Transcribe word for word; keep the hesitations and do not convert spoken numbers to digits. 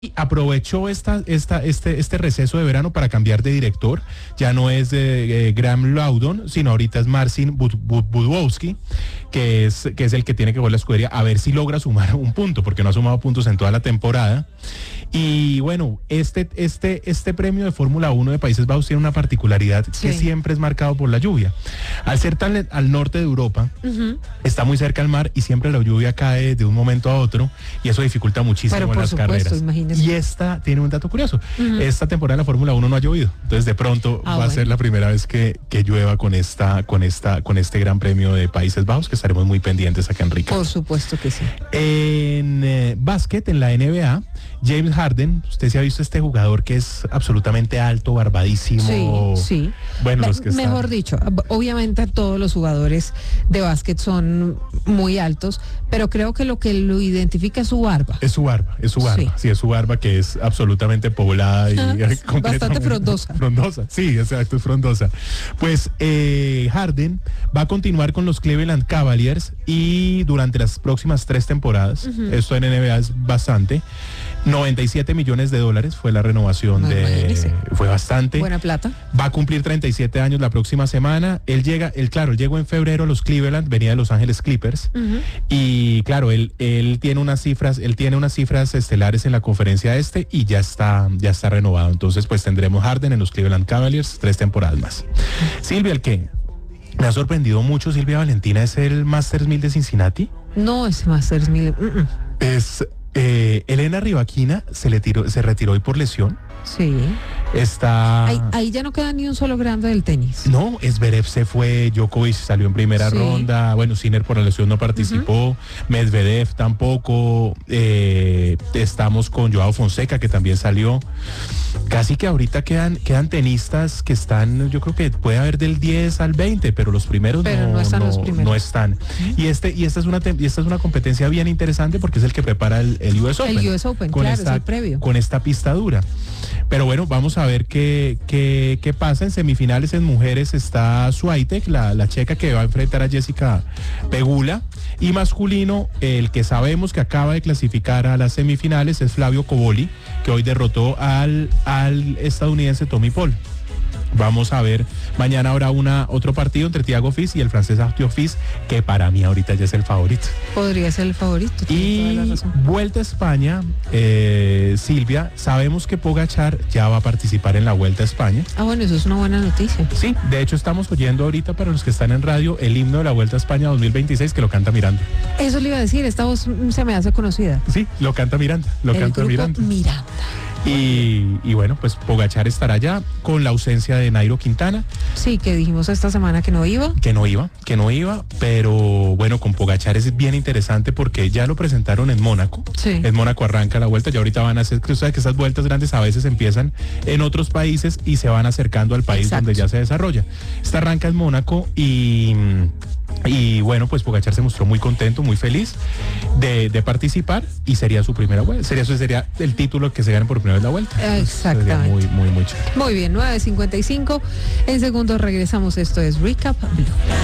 Y aprovechó esta, esta, este, este receso de verano para cambiar de director. Ya no es de eh, Graham Loudon, sino ahorita es Marcin Bud, Bud, Budwowski, que es, que es el que tiene que jugar la escudería, a ver si logra sumar un punto, porque no ha sumado puntos en toda la temporada. Y bueno, este, este, este premio de Fórmula uno de Países Bajos tiene una particularidad, sí, que siempre es marcado por la lluvia. Al ser tan al norte de Europa, uh-huh, está muy cerca al mar y siempre la lluvia cae de un momento a otro y eso dificulta muchísimo las supuesto, carreras. Imagínese. Y esta tiene un dato curioso. Uh-huh. Esta temporada de la Fórmula uno no ha llovido. Entonces de pronto ah, va bueno. a ser la primera vez que, que llueva con esta, con esta, con este gran premio de Países Bajos, que estaremos muy pendientes acá en Rica. Por supuesto que sí. En eh, básquet, en la N B A, James Harden, usted se ha visto este jugador que es absolutamente alto, barbadísimo. Sí, sí. Bueno, los que Mejor están... dicho, obviamente todos los jugadores de básquet son muy altos, pero creo que lo que lo identifica es su barba. Es su barba, es su barba. Sí, sí es su barba que es absolutamente poblada y ah, bastante frondosa. Frondosa, sí, exacto, es frondosa. Pues eh, Harden va a continuar con los Cleveland Cavaliers y durante las próximas tres temporadas, uh-huh, esto en N B A es bastante, noventa y siete millones de dólares fue la renovación. No, de fue bastante. Buena plata. Va a cumplir treinta y siete años la próxima semana. Él llega, él claro, él llegó en febrero a los Cleveland, venía de Los Ángeles Clippers, uh-huh, y claro, él él tiene unas cifras, él tiene unas cifras estelares en la conferencia este y ya está ya está renovado. Entonces, pues tendremos Harden en los Cleveland Cavaliers tres temporadas más. Silvia, el que me ha sorprendido mucho, Silvia Valentina, es el Masters mil de Cincinnati. No, ese Masters mil. Uh-uh. Es Eh, Elena Rybakina se le tiró, se retiró hoy por lesión. Sí. Está. Ahí, ahí ya no queda ni un solo grande del tenis. No, Zverev se fue, Djokovic salió en primera sí. ronda, bueno, Sinner por la lesión no participó, uh-huh, Medvedev tampoco, eh, estamos con Joao Fonseca que también salió. Casi que ahorita quedan, quedan tenistas que están, yo creo que puede haber del diez al veinte, pero los primeros pero no, no están. No, los primeros. No están. Uh-huh. Y este, y esta es una y esta es una competencia bien interesante porque es el que prepara el, el U S Open. El U S Open, con claro, esta, es el previo. Con esta pista dura. Pero bueno, vamos a ver qué, qué, qué pasa. En semifinales en mujeres está Swiatek, la, la checa que va a enfrentar a Jessica Pegula. Y masculino, el que sabemos que acaba de clasificar a las semifinales es Flavio Cobolli, que hoy derrotó al, al estadounidense Tommy Paul. Vamos a ver, mañana habrá una, otro partido entre Thiago Fils y el francés Arthur Fils, que para mí ahorita ya es el favorito. Podría ser el favorito. Y Vuelta a España, eh, Silvia, sabemos que Pogačar ya va a participar en la Vuelta a España. Ah, bueno, eso es una buena noticia. Sí, de hecho estamos oyendo ahorita para los que están en radio el himno de la Vuelta a España dos mil veintiséis que lo canta Miranda. Eso le iba a decir, esta voz se me hace conocida. Sí, lo canta Miranda, lo el canta grupo Miranda. Miranda. Y, y bueno, pues Pogačar estará allá con la ausencia de Nairo Quintana. Sí, que dijimos esta semana que no iba. Que no iba, que no iba, pero bueno, con Pogačar es bien interesante porque ya lo presentaron en Mónaco. Sí. En Mónaco arranca la vuelta, ya ahorita van a hacer, que sabes que esas vueltas grandes a veces empiezan en otros países y se van acercando al país. Exacto. Donde ya se desarrolla. Esta arranca en Mónaco y... Y bueno, pues Pogačar se mostró muy contento, muy feliz de, de participar y sería su primera vuelta. Sería, eso sería el título que se gane por primera vez la vuelta. Exactamente. Sería muy, muy, muy chévere. Muy bien, nueve cincuenta y cinco. En segundos regresamos. Esto es Recap Blue.